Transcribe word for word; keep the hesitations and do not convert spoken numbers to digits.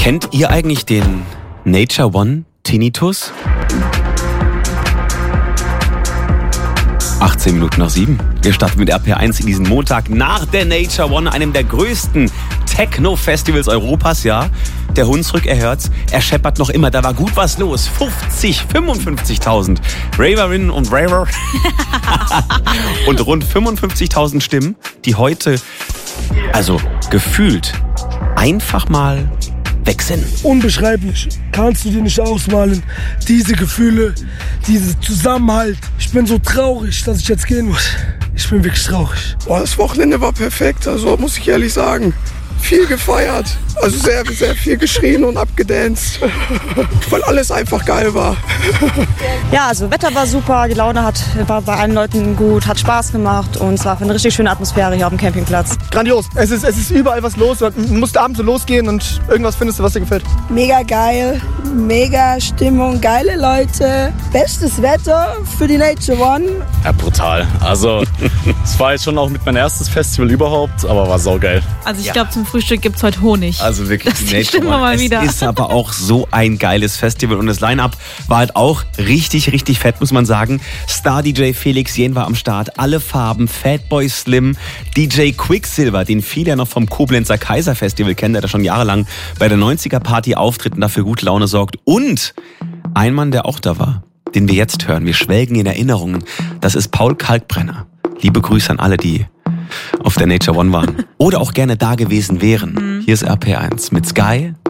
Kennt ihr eigentlich den Nature One Tinnitus? achtzehn Minuten nach sieben. Wir starten mit R P R eins in diesen Montag nach der Nature One, einem der größten Techno-Festivals Europas, ja. Der Hunsrück, er hört's, er scheppert noch immer, da war gut was los. fünfzig, fünfundfünfzigtausend Raverinnen und Raver und rund fünfundfünfzigtausend Stimmen, die heute, also gefühlt, einfach mal weg sind. Unbeschreiblich. Kannst du dir nicht ausmalen. Diese Gefühle, dieser Zusammenhalt. Ich bin so traurig, dass ich jetzt gehen muss. Ich bin wirklich traurig. Boah, das Wochenende war perfekt, also muss ich ehrlich sagen. Viel gefeiert, also sehr, sehr viel geschrien und abgedanced, weil alles einfach geil war. Ja, also Wetter war super, die Laune hat, war bei allen Leuten gut, hat Spaß gemacht und es war eine richtig schöne Atmosphäre hier auf dem Campingplatz. Grandios, es ist, es ist überall was los, man musste abends so losgehen und irgendwas findest du, was dir gefällt. Mega geil, mega Stimmung, geile Leute, bestes Wetter für die Nature One. Ja, brutal. Also es war jetzt schon auch mit mein erstes Festival überhaupt, aber war saugeil. Also ich Ja. glaube, zum Frühstück gibt's heute Honig. Also wirklich, das die Nature One. mal wieder. Es ist aber auch so ein geiles Festival und das Line-Up war halt auch richtig, richtig fett, muss man sagen. Star-D J Felix Jähn war am Start, alle Farben, Fatboy Slim, D J Quicksilver, den viele ja noch vom Koblenzer Kaiser Festival kennen, der da schon jahrelang bei der neunziger Party auftritt und dafür gute Laune sorgt. Und ein Mann, der auch da war, den wir jetzt hören, wir schwelgen in Erinnerungen, das ist Paul Kalkbrenner. Liebe Grüße an alle, die auf der Nature One waren oder auch gerne da gewesen wären. Hier ist R P R eins mit Sky